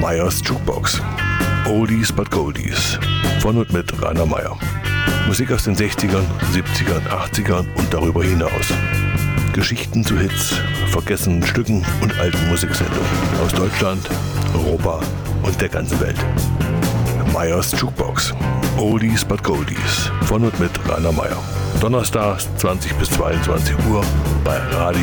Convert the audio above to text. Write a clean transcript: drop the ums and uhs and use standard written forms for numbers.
Meyers Jukebox. Oldies but Goldies. Von und mit Rainer Meyer. Musik aus den 60ern, 70ern, 80ern und darüber hinaus. Geschichten zu Hits, vergessenen Stücken und alten Musiksendungen aus Deutschland, Europa und der ganzen Welt. Meyers Jukebox. Oldies but Goldies. Von und mit Rainer Meyer. Donnerstags 20 bis 22 Uhr bei Radio